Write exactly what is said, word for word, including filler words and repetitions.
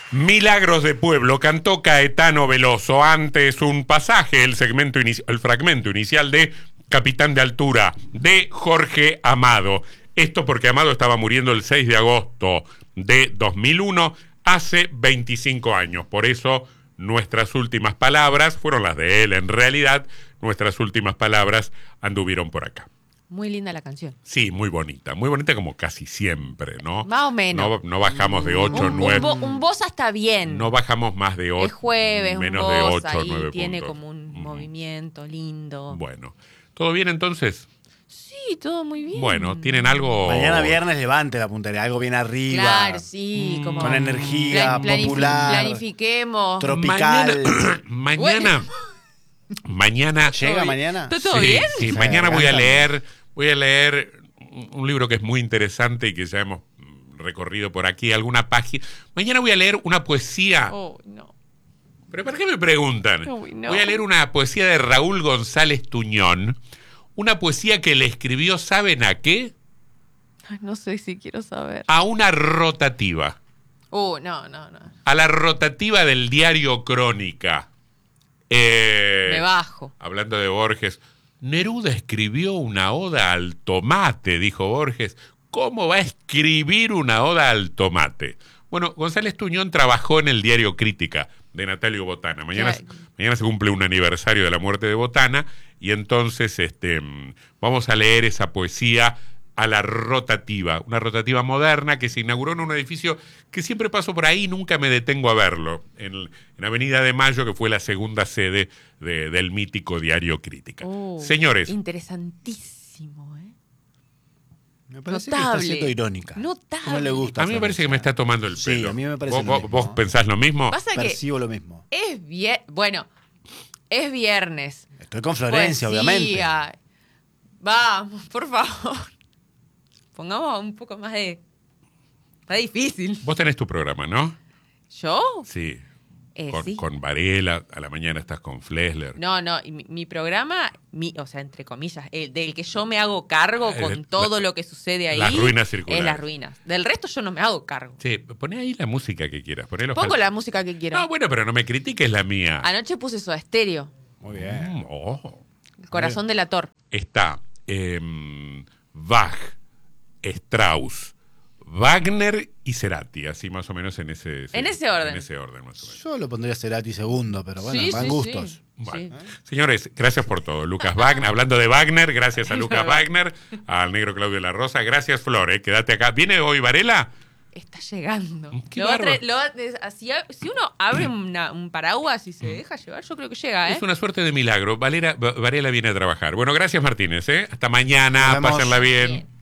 Milagros de Pueblo, cantó Caetano Veloso. Antes un pasaje, el segmento inici- el fragmento inicial de Capitán de Altura, de Jorge Amado. Esto porque Amado estaba muriendo el seis de agosto de dos mil uno, hace veinticinco años. Por eso nuestras últimas palabras fueron las de él. En realidad, nuestras últimas palabras anduvieron por acá. Muy linda la canción. Sí, muy bonita. Muy bonita como casi siempre, ¿no? Más o menos. No, no bajamos de ocho, un, nueve. Un, bo, un bossa está bien. No bajamos más de ocho. Es jueves, menos un de bossa ocho, y nueve tiene puntos. como un Mm. movimiento lindo. Bueno. ¿Todo bien entonces? Sí, todo muy bien. Bueno, ¿tienen algo? Mañana viernes levante la puntería, algo bien arriba. Claro, sí, como Con energía planifi- popular. Planifiquemos. Tropical. Mañana. Mañana. Mañana. ¿Llega mañana? ¿Está todo sí, bien? Sí, Sí, mañana voy a cántame. leer, voy a leer un libro que es muy interesante y que ya hemos recorrido por aquí, alguna página. Mañana voy a leer una poesía. Oh, no. ¿Pero por qué me preguntan? Uy, no. Voy a leer una poesía de Raúl González Tuñón. Una poesía que le escribió, ¿saben a qué? Ay, no sé si quiero saber. A una rotativa. Uh, no, no, no. A la rotativa del diario Crónica. Eh, Me bajo. Hablando de Borges, Neruda escribió una oda al tomate, dijo Borges. ¿Cómo va a escribir una oda al tomate? Bueno, González Tuñón trabajó en el diario Crítica de Natalio Botana. Mañana, Qué- mañana se cumple un aniversario de la muerte de Botana y entonces este, vamos a leer esa poesía a la rotativa, una rotativa moderna que se inauguró en un edificio que siempre paso por ahí y nunca me detengo a verlo, en, en Avenida de Mayo, que fue la segunda sede de, del mítico diario Crítica. Uh, Señores, Interesantísimo, ¿eh? Me parece Notable. que está siendo irónica. Notable. No le gusta. a mí me parece que me está tomando el Sí, pelo. a mí me parece ¿Vos, lo vos- mismo. vos pensás lo mismo? Pasa que Percibo lo mismo. es bien. Bueno, es viernes. Estoy con Florencia, Poesía. obviamente. Vamos, por favor. Pongamos un poco más de. Está difícil. Vos tenés tu programa, ¿no? ¿Yo? Sí. Eh, con, sí. con Varela, a la mañana estás con Flesler. No, no, y mi, mi programa, mi, o sea, entre comillas, el del que yo me hago cargo Eh, con todo la- lo que sucede ahí. las ruinas circulares. Es las ruinas. Del resto yo no me hago cargo. Sí, poné ahí la música que quieras. Poné los Pongo fal- la música que quiero. No, bueno, pero no me critiques la mía. Anoche puse Soda Stereo, Muy bien. Mm, oh. el corazón del ator. Está eh, Bach, Strauss, Wagner y Cerati, así más o menos en ese, En ese orden. En ese orden, más o menos. Yo lo pondría Cerati segundo, pero bueno, Sí, van sí, gustos. sí. Bueno, Sí. señores, gracias por todo. Lucas Wagner, hablando de Wagner, gracias a Lucas Wagner, al negro Claudio La Rosa, gracias Flor, eh, quédate acá. ¿Viene hoy Varela? Está llegando. Qué Lo va a bárbaro. traer- lo va a- si, si uno abre una- un paraguas y se deja llevar, yo creo que llega, ¿eh? Es una suerte de milagro. Valera, Va- Varela viene a trabajar. Bueno, gracias Martínez, ¿eh? Hasta mañana, Nos vemos. pásenla bien. Bien.